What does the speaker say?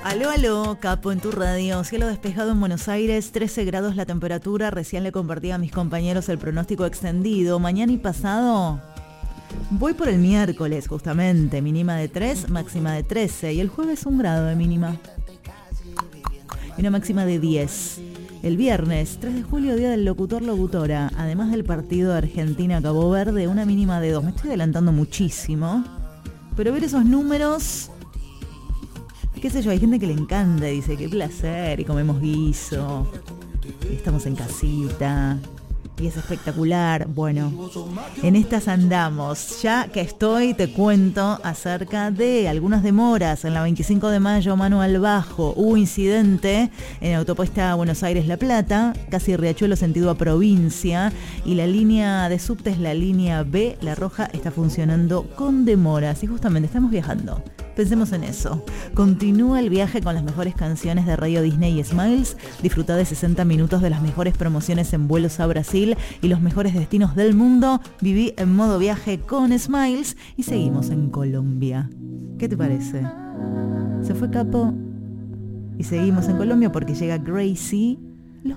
Aló, aló, Capo en tu radio. Cielo despejado en Buenos Aires, 13 grados la temperatura. Recién le compartí a mis compañeros el pronóstico extendido. Mañana y pasado voy por el miércoles, justamente. Mínima de 3, máxima de 13. Y el jueves 1 grado de mínima. Y una máxima de 10. El viernes, 3 de julio, día del locutor-locutora. Además del partido de Argentina-Cabo Verde, una mínima de 2. Me estoy adelantando muchísimo. Pero ver esos números... qué sé yo, hay gente que le encanta y dice, qué placer, y comemos guiso, y estamos en casita, y es espectacular. Bueno, en estas andamos. Ya que estoy, te cuento acerca de algunas demoras. En la 25 de mayo, mano al bajo, hubo incidente en autopista Buenos Aires-La Plata, casi Riachuelo sentido a provincia, y la línea de subte es la línea B, la roja, está funcionando con demoras, y justamente estamos viajando. Pensemos en eso. Continúa el viaje con las mejores canciones de Radio Disney y Smiles. Disfruta de 60 minutos de las mejores promociones en vuelos a Brasil y los mejores destinos del mundo. Viví en modo viaje con Smiles y seguimos en Colombia. ¿Qué te parece? Se fue Capo y seguimos en Colombia porque llega Gracie